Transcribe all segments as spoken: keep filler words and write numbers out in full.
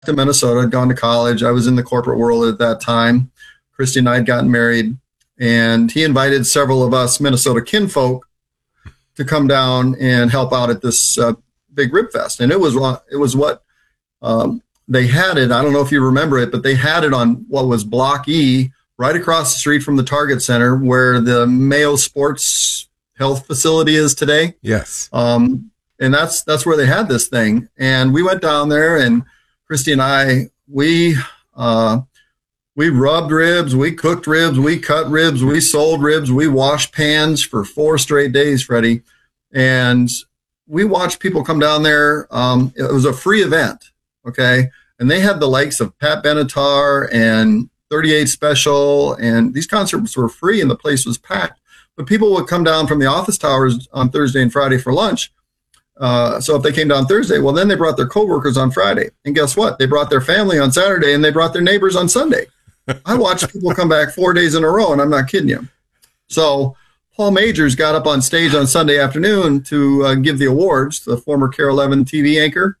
to Minnesota, I'd gone to college. I was in the corporate world at that time. Christy and I had gotten married, and he invited several of us Minnesota kinfolk to come down and help out at this uh, big rib fest. And it was it was what um, they had it. I don't know if you remember it, but they had it on what was Block E, right across the street from the Target Center, where the Mayo Sports Health facility is today. Yes. Um, and that's that's where they had this thing. And we went down there, and Christy and I, we uh, we rubbed ribs, we cooked ribs, we cut ribs, we sold ribs, we washed pans for four straight days, Freddie. And we watched people come down there. Um, it was a free event, okay? And they had the likes of Pat Benatar and thirty-eight Special, and these concerts were free, and the place was packed. But people would come down from the office towers on Thursday and Friday for lunch. Uh, so if they came down Thursday, well, then they brought their coworkers on Friday. And guess what? They brought their family on Saturday, and they brought their neighbors on Sunday. I watched people come back four days in a row, and I'm not kidding you. So Paul Majors got up on stage on Sunday afternoon to uh, give the awards, the former K A R E eleven T V anchor.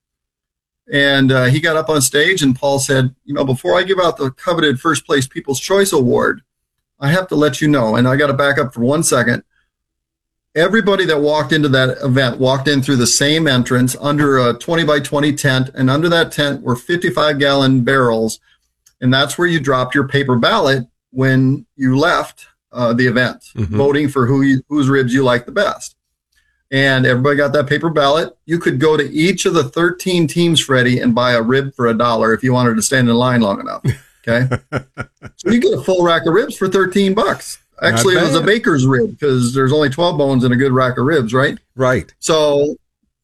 And uh, he got up on stage, and Paul said, you know, before I give out the coveted First Place People's Choice Award, I have to let you know, and I got to back up for one second. Everybody that walked into that event walked in through the same entrance under a twenty by twenty tent, and under that tent were fifty-five gallon barrels, and that's where you dropped your paper ballot when you left uh, the event, mm-hmm. voting for who you, whose ribs you liked the best. And everybody got that paper ballot. You could go to each of the thirteen teams, Freddie, and buy a rib for a dollar if you wanted to stand in line long enough. Okay. So you get a full rack of ribs for thirteen bucks. Actually, it was a baker's rib because there's only twelve bones in a good rack of ribs, right? Right. So,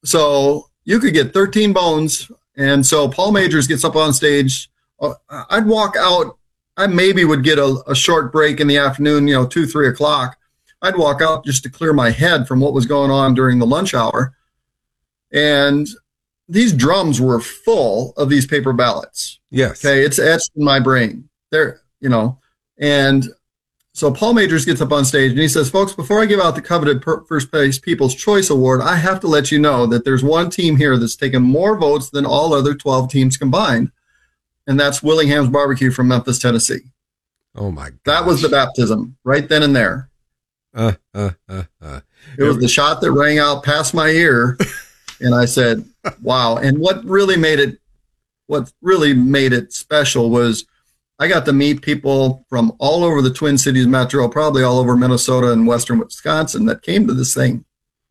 so you could get thirteen bones. And so Paul Majors gets up on stage. Uh, I'd walk out. I maybe would get a, a short break in the afternoon, you know, two, three o'clock. I'd walk out just to clear my head from what was going on during the lunch hour. And these drums were full of these paper ballots. Yes. Okay. It's etched in my brain there, you know, and so Paul Majors gets up on stage and he says, folks, before I give out the coveted First Place People's Choice Award, I have to let you know that there's one team here that's taken more votes than all other twelve teams combined. And that's Willingham's Barbecue from Memphis, Tennessee. Oh my God. That was the baptism right then and there. Uh, uh, uh, uh. It was the shot that rang out past my ear. And I said, wow. And what really made it, what really made it special was I got to meet people from all over the Twin Cities metro, probably all over Minnesota and Western Wisconsin that came to this thing.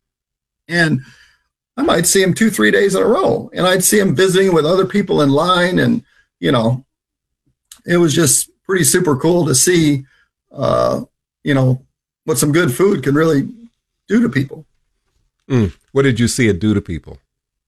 And I might see them two, three days in a row. And I'd see them visiting with other people in line. And, you know, it was just pretty super cool to see, uh, you know, what some good food can really do to people. Mm. What did you see it do to people?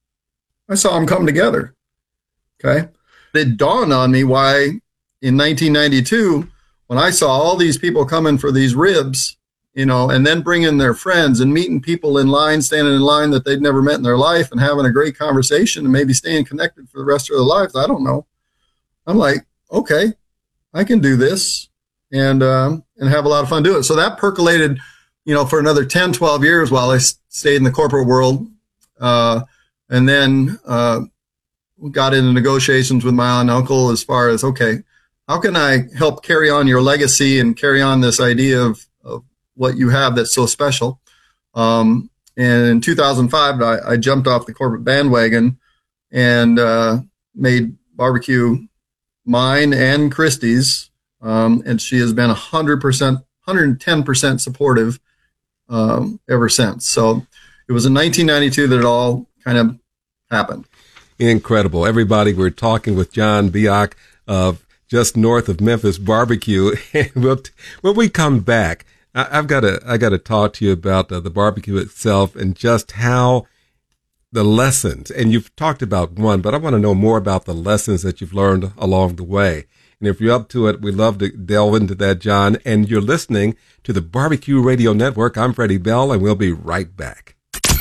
I saw them come together. Okay. It dawned on me why in nineteen ninety-two, when I saw all these people coming for these ribs, you know, and then bringing their friends and meeting people in line, standing in line that they'd never met in their life and having a great conversation and maybe staying connected for the rest of their lives. I don't know. I'm like, okay, I can do this and, um, and have a lot of fun doing it. So that percolated, you know, for another ten, twelve years while I s- stayed in the corporate world. Uh, and then, uh, got into negotiations with my aunt and uncle as far as, okay, how can I help carry on your legacy and carry on this idea of, of what you have that's so special? Um, and in two thousand five, I, I jumped off the corporate bandwagon and uh, made barbecue mine and Christy's. Um, and she has been one hundred percent, one hundred ten percent supportive um, ever since. So it was in nineteen ninety-two that it all kind of happened. Incredible. Everybody, we're talking with John Biak of just north of Memphis Barbecue. And we'll, when we come back, I, I've got to, I got to talk to you about uh, the barbecue itself and just how the lessons, and you've talked about one, but I want to know more about the lessons that you've learned along the way. And if you're up to it, we'd love to delve into that, John. And you're listening to the Barbecue Radio Network. I'm Freddie Bell, and we'll be right back.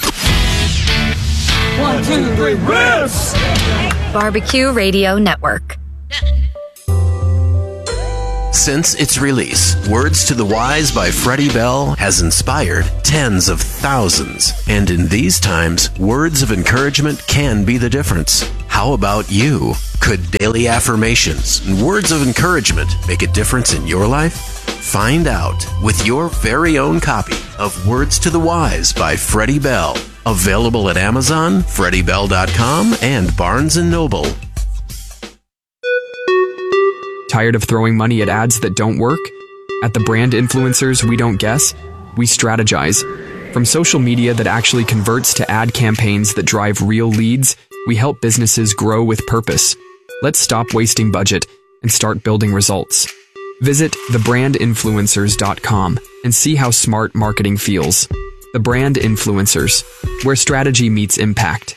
One, two, three, ribs! Barbecue Radio Network. Since its release, Words to the Wise by Freddie Bell has inspired tens of thousands. And in these times, words of encouragement can be the difference. How about you? Could daily affirmations and words of encouragement make a difference in your life? Find out with your very own copy of Words to the Wise by Freddie Bell. Available at Amazon, freddie bell dot com, and Barnes and Noble. Tired of throwing money at ads that don't work? At the Brand Influencers We Don't Guess, we strategize. From social media that actually converts to ad campaigns that drive real leads, we help businesses grow with purpose. Let's stop wasting budget and start building results. Visit the brand influencers dot com and see how smart marketing feels. The Brand Influencers, where strategy meets impact.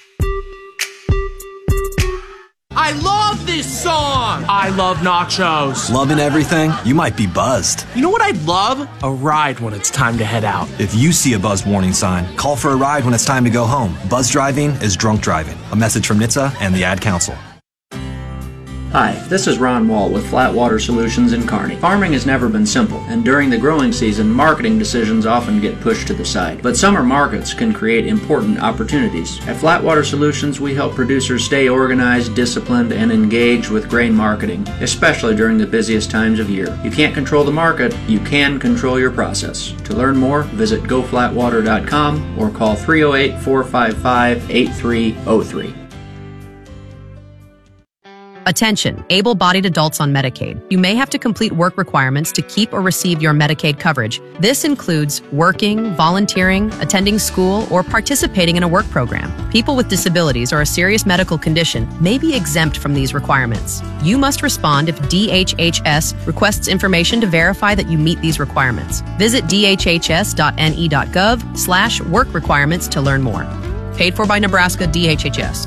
I love this song! I love nachos. Loving everything? You might be buzzed. You know what I'd love? A ride when it's time to head out. If you see a buzz warning sign, call for a ride when it's time to go home. Buzz driving is drunk driving. A message from N H T S A and the Ad Council. Hi, this is Ron Wall with Flat Water Solutions in Kearney. Farming has never been simple, and during the growing season, marketing decisions often get pushed to the side. But summer markets can create important opportunities. At Flat Water Solutions, we help producers stay organized, disciplined, and engaged with grain marketing, especially during the busiest times of year. You can't control the market, you can control your process. To learn more, visit go flat water dot com or call three oh eight, four five five, eight three oh three. Attention, able-bodied adults on Medicaid. You may have to complete work requirements to keep or receive your Medicaid coverage. This includes working, volunteering, attending school, or participating in a work program. People with disabilities or a serious medical condition may be exempt from these requirements. You must respond if D H H S requests information to verify that you meet these requirements. Visit d h h s dot n e dot gov slash work requirements to learn more. Paid for by Nebraska D H H S.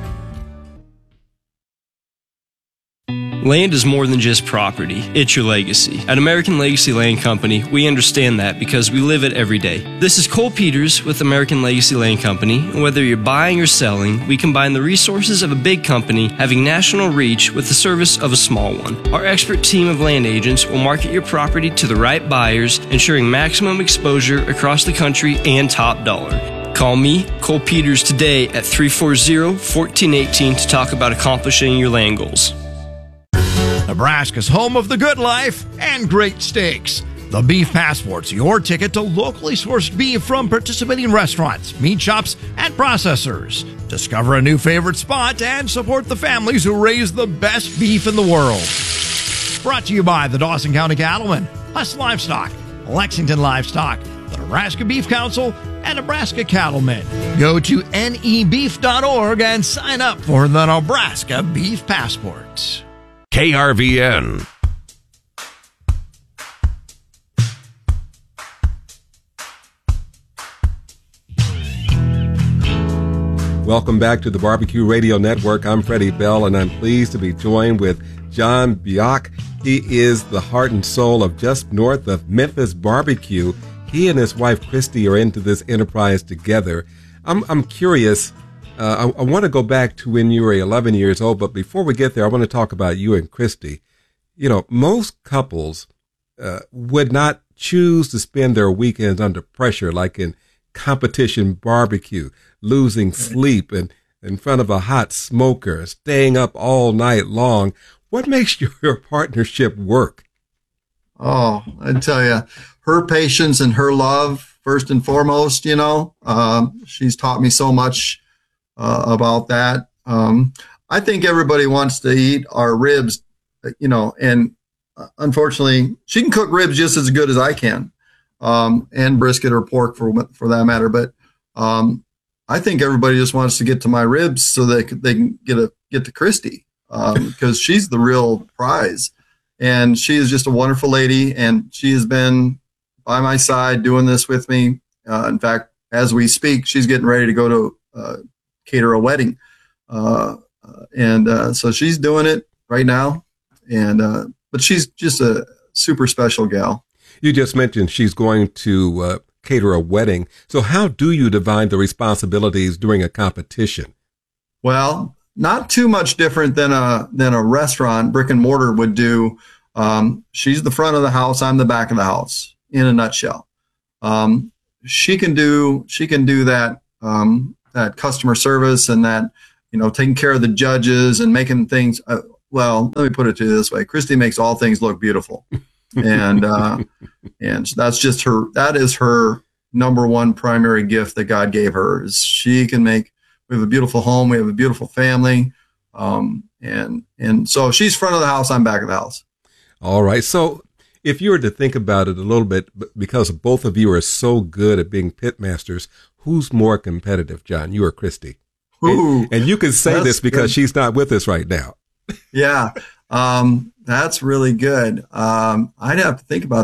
Land is more than just property, it's your legacy. At American Legacy Land Company, we understand that because we live it every day. This is Cole Peters with American Legacy Land Company, and whether you're buying or selling, we combine the resources of a big company having national reach with the service of a small one. Our expert team of land agents will market your property to the right buyers, ensuring maximum exposure across the country and top dollar. Call me, Cole Peters, today at three four zero, one four one eight to talk about accomplishing your land goals. Nebraska's home of the good life and great steaks. The Beef Passport's your ticket to locally sourced beef from participating restaurants, meat shops, and processors. Discover a new favorite spot and support the families who raise the best beef in the world. Brought to you by the Dawson County Cattlemen, Huss Livestock, Lexington Livestock, the Nebraska Beef Council, and Nebraska Cattlemen. Go to N E beef dot org and sign up for the Nebraska Beef Passport. K R V N. Welcome back to the Barbecue Radio Network. I'm Freddie Bell, and I'm pleased to be joined with John Biak. He is the heart and soul of just north of Memphis Barbecue. He and his wife, Christy, are into this enterprise together. I'm, I'm curious. Uh, I, I want to go back to when you were eleven years old, but before we get there, I want to talk about you and Christy. You know, most couples uh, would not choose to spend their weekends under pressure, like in competition barbecue, losing sleep and in front of a hot smoker, staying up all night long. What makes your partnership work? Oh, I tell you, her patience and her love, first and foremost, you know, um, she's taught me so much uh, about that. Um, I think everybody wants to eat our ribs, you know, and unfortunately, she can cook ribs just as good as I can, um, and brisket or pork for for that matter. But um, I think everybody just wants to get to my ribs so they can, they can get a get to Christy because um, she's the real prize, and she is just a wonderful lady, and she has been by my side doing this with me. Uh, in fact, as we speak, she's getting ready to go to uh, cater a wedding, uh, and uh, so she's doing it right now. And, uh, but she's just a super special gal. You just mentioned she's going to uh, cater a wedding. So how do you divide the responsibilities during a competition? Well, not too much different than a, than a restaurant brick and mortar would do. Um, she's the front of the house. I'm the back of the house, in a nutshell. Um, she can do she can do that um, that customer service and that, you know, taking care of the judges and making things. Uh, well, let me put it to you this way: Christy makes all things look beautiful, and uh, and that's just her. That is her number one primary gift that God gave her. Is she can make. We have a beautiful home. We have a beautiful family, um, and and so she's front of the house. I'm back of the house. All right. So if you were to think about it a little bit, because both of you are so good at being pit masters, who's more competitive, John, you or Christy? Ooh, and, and you can say this because good. She's not with us right now. Yeah, um, that's really good. Um, I'd have to think about